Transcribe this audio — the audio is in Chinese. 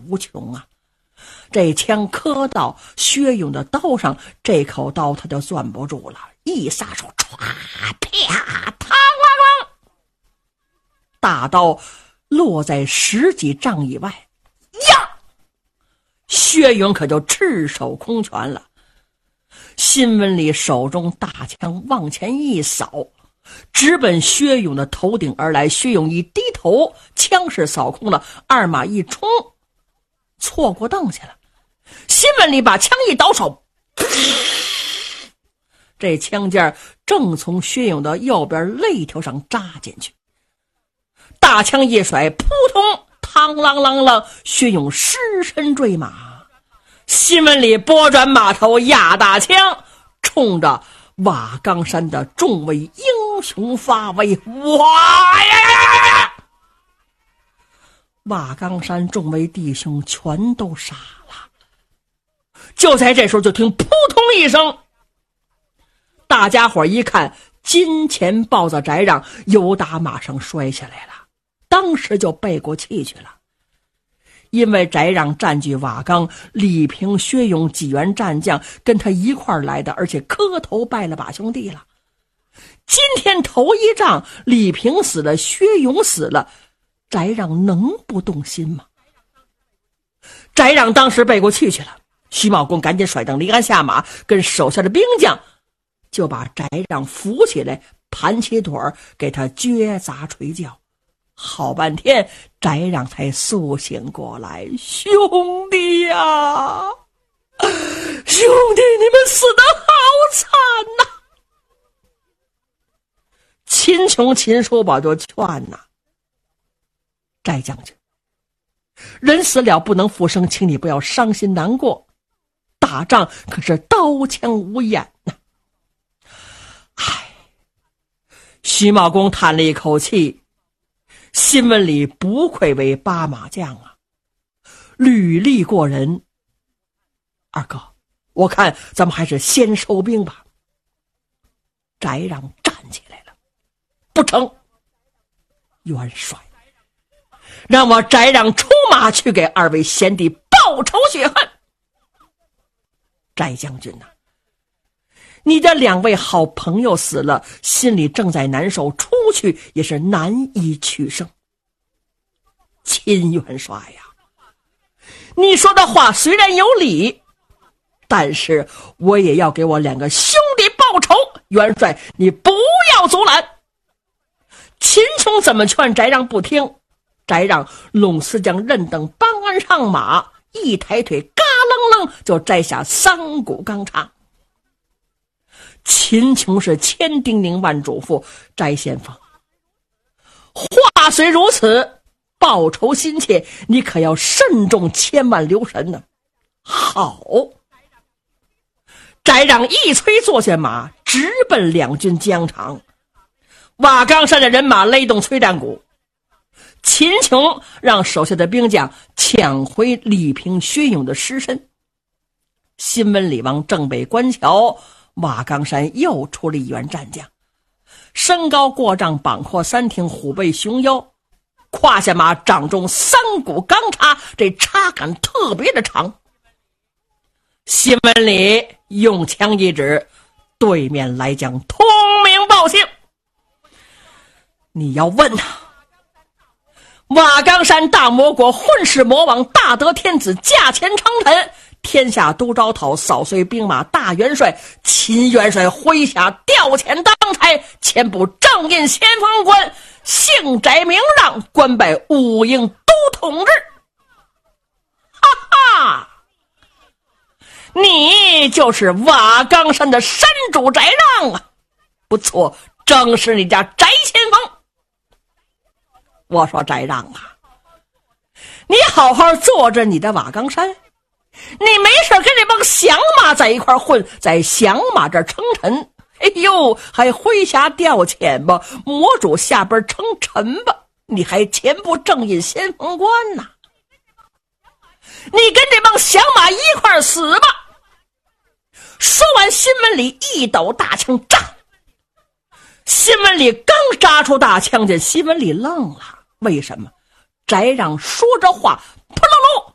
无穷啊！这枪磕到薛勇的刀上，这口刀他就攥不住了，一撒手，唰啪，嘡啷啷，大刀落在10几丈以外，呀！薛勇可就赤手空拳了。辛文礼手中大枪往前一扫，直奔薛勇的头顶而来。薛勇一低头，枪是扫空了，二马一冲，错过凳去了。辛文礼把枪一倒手，这枪尖正从薛勇的右边肋条上扎进去，大枪一甩，扑通，嘡啷啷啷，薛勇失身坠马。辛文礼拨转马头，压大枪，冲着瓦岗山的众位英雄发威。哇呀！瓦岗山众位弟兄全都傻了。就在这时候，就听扑通一声，大家伙一看，金钱豹子翟让由打马上摔下来了，当时就背过气去了。因为翟让占据瓦岗，李平、薛勇几员战将跟他一块来的，而且磕头拜了把兄弟了。今天头一仗，李平死了，薛勇死了，翟让能不动心吗？翟让当时背过气去了，徐茂公赶紧甩蹬离鞍下马，跟手下的兵将就把翟让扶起来，盘起腿给他撅砸捶叫。好半天，翟让才苏醒过来。兄弟呀，兄弟，你们死得好惨呐！秦琼、秦叔宝就劝呐：翟将军，人死了不能复生，请你不要伤心难过，打仗可是刀枪无眼呐。唉，徐茂公叹了一口气，辛文礼不愧为8马将啊，履历过人。二哥，我看咱们还是先收兵吧。翟让站起来了，不成，元帅，让我翟让出马去给2位贤弟报仇雪恨。翟将军呐，你的2位好朋友死了，心里正在难受，出去也是难以取胜。秦元帅呀，你说的话虽然有理，但是我也要给我2个兄弟报仇，元帅你不要阻拦。秦琼怎么劝翟让不听，翟让拢司将任等搬鞍上马，一抬腿嘎楞楞就摘下3股钢叉。秦琼是千叮咛万嘱咐，翟先锋，话虽如此，报仇心切，你可要慎重，千万留神呢。好，翟让一催坐下马，直奔2军疆场。瓦岗山的人马勒动催战鼓，秦琼让手下的兵将抢回李平、薛勇的尸身。新温礼王正北关桥，瓦岗山又出了1员战将，身高过丈，膀阔3挺，虎背熊腰，胯下马掌中3股钢叉，这叉杆特别的长。新闻里用枪一指，对面来将通名报姓。你要问他，瓦岗山大魔国混世魔王大德天子驾前称臣，天下都招讨，扫碎兵马大元帅秦元帅麾下调遣当差，前部正印先锋官，姓翟名让，官拜武营都统制。哈哈，你就是瓦岗山的山主翟让啊！不错，正是你家翟先锋。我说翟让啊，你好好坐着你的瓦岗山，你没事跟这帮响马在一块混，在响马这称臣，哎呦，还麾下调遣吧，魔主下边称臣吧，你还前部正印先锋官呐，你跟这帮响马一块死吧。说完，新闻里一抖大枪，炸！新闻里刚扎出大枪，见新闻里愣了。为什么？翟让说着话，扑棱